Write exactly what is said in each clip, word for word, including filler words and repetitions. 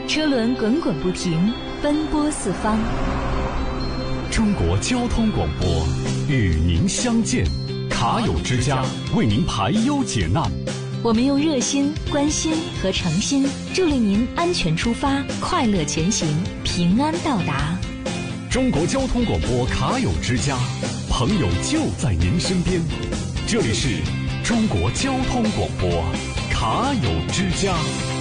车轮滚滚不停，奔波四方。 中国交通广播与您相见，卡友之家为您排忧解难。 我们用热心、关心和诚心，助力您安全出发，快乐前行，平安到达。 中国交通广播卡友之家，朋友就在您身边。这里是中国交通广播卡友之家。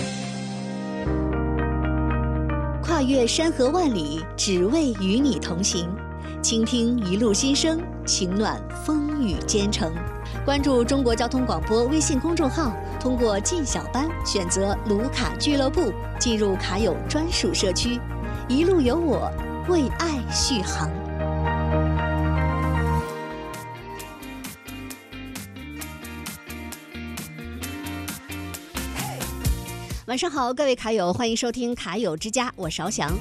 跨越山河万里，只为与你同行。倾听一路心声，情暖风雨兼程。关注中国交通广播微信公众号，通过进小班选择卢卡俱乐部，进入卡友专属社区。一路有我，为爱续航。晚上好，各位卡友，欢迎收听卡友之家，我邵翔。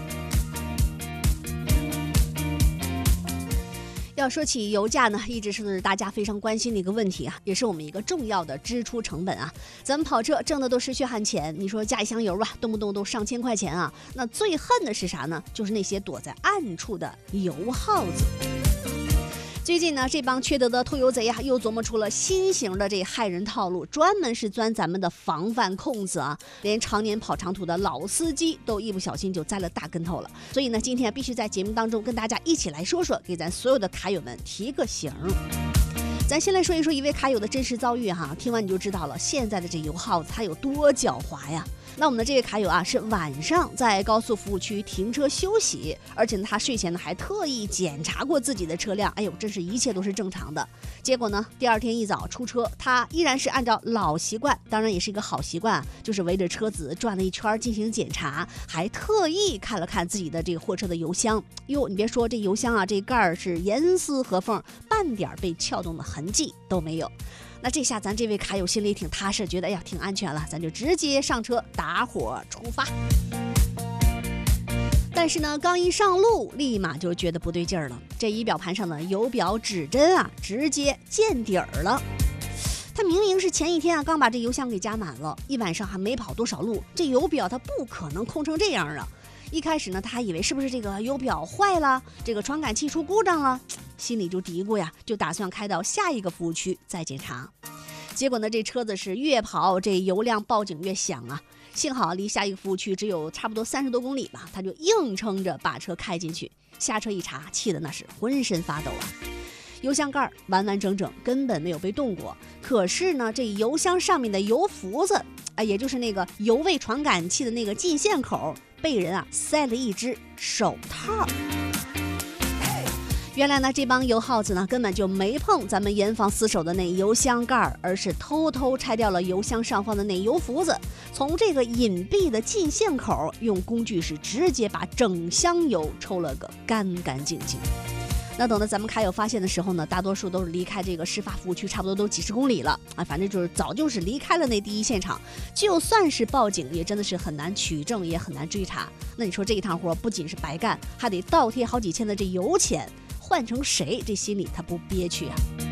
要说起油价呢，一直是大家非常关心的一个问题啊，也是我们一个重要的支出成本啊。咱们跑车挣的都是血汗钱，你说加一箱油吧，动不动都上千块钱啊。那最恨的是啥呢？就是那些躲在暗处的油耗子。最近呢，这帮缺德的偷油贼啊，又琢磨出了新型的这害人套路，专门是钻咱们的防范空子啊，连常年跑长途的老司机都一不小心就栽了大跟头了。所以呢，今天必须在节目当中跟大家一起来说说，给咱所有的卡友们提个醒。咱先来说一说一位卡友的真实遭遇哈，听完你就知道了，现在的这油耗子它有多狡猾呀。那我们的这位卡友啊，是晚上在高速服务区停车休息，而且呢，他睡前呢还特意检查过自己的车辆，哎呦，真是一切都是正常的。结果呢，第二天一早出车，他依然是按照老习惯，当然也是一个好习惯，就是围着车子转了一圈进行检查，还特意看了看自己的这个货车的油箱。哟，你别说，这油箱啊，这盖儿是严丝合缝，半点被撬动的痕迹都没有。那这下咱这位卡友心里挺踏实，觉得哎呀挺安全了，咱就直接上车打火出发。但是呢，刚一上路，立马就觉得不对劲儿了。这仪表盘上的油表指针啊，直接见底儿了。他明明是前一天啊，刚把这油箱给加满了，一晚上还没跑多少路，这油表它不可能空成这样啊。一开始呢，他还以为是不是这个油表坏了，这个传感器出故障了，心里就嘀咕呀，就打算开到下一个服务区再检查。结果呢，这车子是越跑这油量报警越响啊。幸好离下一个服务区只有差不多三十多公里吧，他就硬撑着把车开进去。下车一查，气得那是浑身发抖啊。油箱盖完完整整，根本没有被动过。可是呢，这油箱上面的油浮子，啊，也就是那个油位传感器的那个进线口，被人啊塞了一只手套。原来呢，这帮油耗子呢根本就没碰咱们严防死守的那油箱盖，而是偷偷拆掉了油箱上方的那油浮子，从这个隐蔽的进线口用工具是直接把整箱油抽了个干干净净。那等到咱们卡友发现的时候呢，大多数都是离开这个事发服务区差不多都几十公里了啊，反正就是早就是离开了那第一现场。就算是报警，也真的是很难取证，也很难追查。那你说这一趟活不仅是白干，还得倒贴好几千的这油钱，换成谁这心里他不憋屈啊？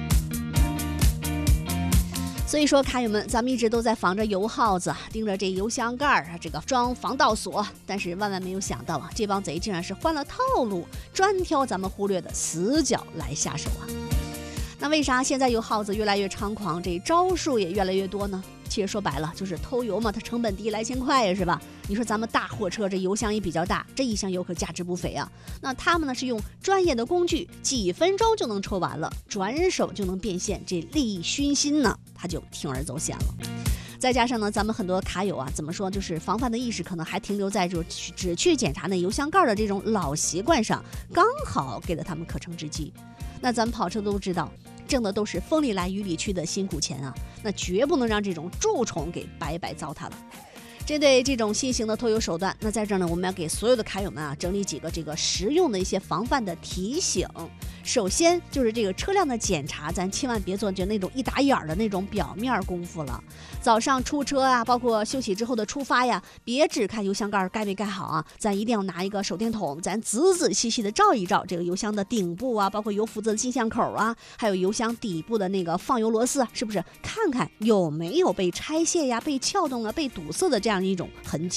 所以说卡友们，咱们一直都在防着油耗子，盯着这油箱盖儿，这个装防盗锁，但是万万没有想到啊，这帮贼竟然是换了套路，专挑咱们忽略的死角来下手啊。那为啥现在油耗子越来越猖狂，这招数也越来越多呢？其实说白了就是偷油嘛，它成本低来钱快呀，是吧？你说咱们大货车这油箱也比较大，这一箱油可价值不菲啊。那他们呢是用专业的工具，几分钟就能抽完了，转手就能变现，这利益熏心呢，他就铤而走险了。再加上呢，咱们很多卡友啊，怎么说，就是防范的意识可能还停留在就只去检查那油箱盖的这种老习惯上，刚好给了他们可乘之机。那咱们跑车都知道，挣的都是风里来雨里去的辛苦钱啊，那绝不能让这种蛀虫给白白糟蹋了。针对这种新型的偷油手段，那在这儿呢，我们要给所有的卡友们啊整理几个这个实用的一些防范的提醒。首先就是这个车辆的检查，咱千万别做就那种一打眼的那种表面功夫了。早上出车啊，包括休息之后的出发呀，别只看油箱盖盖没盖好啊，咱一定要拿一个手电筒，咱仔仔细细的照一照这个油箱的顶部啊，包括油浮子的进线口啊，还有油箱底部的那个放油螺丝啊，是不是看看有没有被拆卸呀、被撬动啊、被堵塞的这样一种痕迹。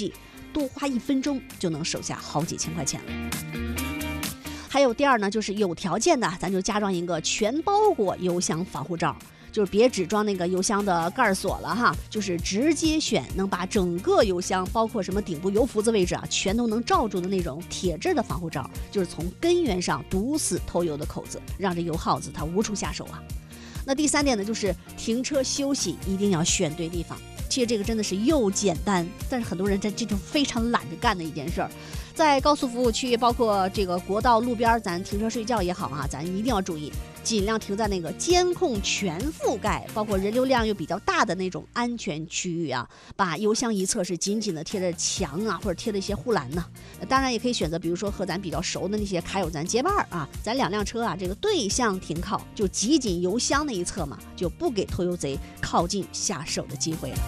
多花一分钟就能省下好几千块钱了。还有第二呢，就是有条件的，咱就加装一个全包裹邮箱防护罩。就是别只装那个邮箱的盖锁了哈，就是直接选能把整个邮箱，包括什么顶部油福子位置啊，全都能罩住的那种铁质的防护罩，就是从根源上堵死偷油的口子，让这油耗子它无处下手啊。那第三点呢，就是停车休息一定要选对地方。其实这个真的是又简单，但是很多人在这种非常懒着干的一件事儿。在高速服务区，包括这个国道路边，咱停车睡觉也好啊，咱一定要注意，尽量停在那个监控全覆盖，包括人流量又比较大的那种安全区域啊。把油箱一侧是紧紧的贴着墙啊，或者贴了一些护栏呢。当然也可以选择，比如说和咱比较熟的那些卡友咱结伴啊，咱两辆车啊，这个对向停靠，就挤紧油箱那一侧嘛，就不给偷油贼靠近下手的机会了。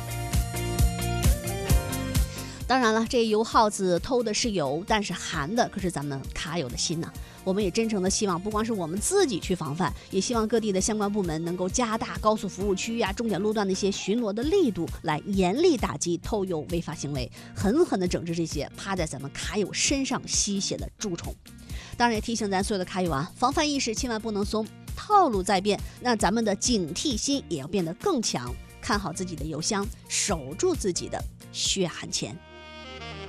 当然了，这油耗子偷的是油，但是含的可是咱们卡友的心呢。我们也真诚的希望，不光是我们自己去防范，也希望各地的相关部门能够加大高速服务区呀、重点路段的一些巡逻的力度，来严厉打击偷油违法行为，狠狠的整治这些趴在咱们卡友身上吸血的蛀虫。当然也提醒咱所有的卡友啊，防范意识千万不能松，套路在变，那咱们的警惕心也要变得更强，看好自己的油箱，守住自己的血汗钱。